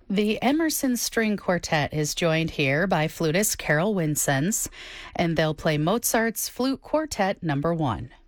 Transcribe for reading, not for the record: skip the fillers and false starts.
The Emerson String Quartet is joined here by flutist Carol Winsens, and they'll play Mozart's Flute Quartet No. 1.